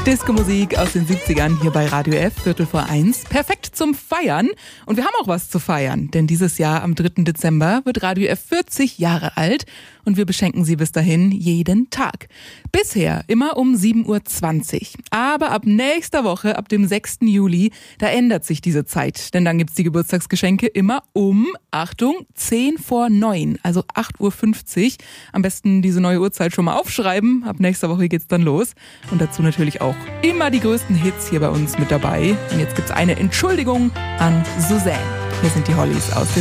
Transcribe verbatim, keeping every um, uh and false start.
Disco-Musik aus den siebzigern hier bei Radio F, Viertel vor eins. Perfekt zum Feiern. Und wir haben auch was zu feiern, denn dieses Jahr am dritten Dezember wird Radio F vierzig Jahre alt und wir beschenken Sie bis dahin jeden Tag. Bisher immer um sieben Uhr zwanzig. Aber ab nächster Woche, ab dem sechsten Juli, da ändert sich diese Zeit. Denn dann gibt's die Geburtstagsgeschenke immer um, Achtung, zehn vor neun, also acht Uhr fünfzig. Am besten diese neue Uhrzeit schon mal aufschreiben. Ab nächster Woche geht's dann los. Und dazu natürlich auch immer die größten Hits hier bei uns mit dabei. Und jetzt gibt's eine Entschuldigung an Suzanne. Hier sind die Hollies aus den